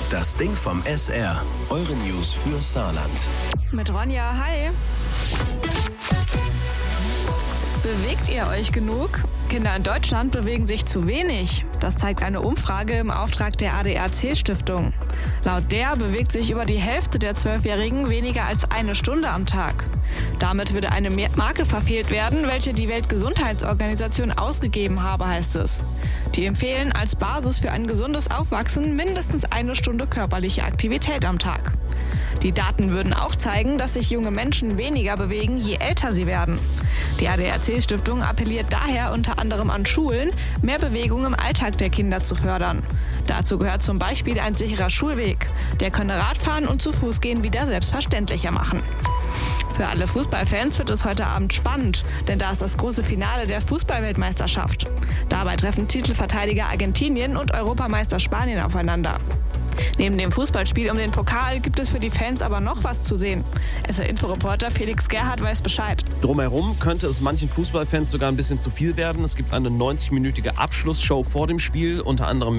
Das Ding vom SR. Eure News für Saarland. Mit Ronja, hi. Bewegt ihr euch genug? Kinder in Deutschland bewegen sich zu wenig. Das zeigt eine Umfrage im Auftrag der ADAC-Stiftung. Laut der bewegt sich über die Hälfte der 12-Jährigen weniger als 1 Stunde am Tag. Damit würde eine Marke verfehlt werden, welche die Weltgesundheitsorganisation ausgegeben habe, heißt es. Die empfehlen als Basis für ein gesundes Aufwachsen mindestens 1 Stunde körperliche Aktivität am Tag. Die Daten würden auch zeigen, dass sich junge Menschen weniger bewegen, je älter sie werden. Die ADAC-Stiftung appelliert daher unter anderem an Schulen, mehr Bewegung im Alltag der Kinder zu fördern. Dazu gehört zum Beispiel ein sicherer Schulweg. Der könne Radfahren und zu Fuß gehen wieder selbstverständlicher machen. Für alle Fußballfans wird es heute Abend spannend, denn da ist das große Finale der Fußballweltmeisterschaft. Dabei treffen Titelverteidiger Argentinien und Europameister Spanien aufeinander. Neben dem Fußballspiel um den Pokal gibt es für die Fans aber noch was zu sehen. SR-Info-Reporter Felix Gerhardt weiß Bescheid. Drumherum könnte es manchen Fußballfans sogar ein bisschen zu viel werden. Es gibt eine 90-minütige Abschlussshow vor dem Spiel, unter anderem